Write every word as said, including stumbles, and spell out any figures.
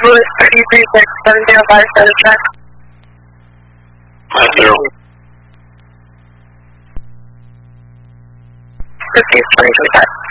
Louis thirty-three six seven zero five seven track. Five zero. Fifty twenty twenty five.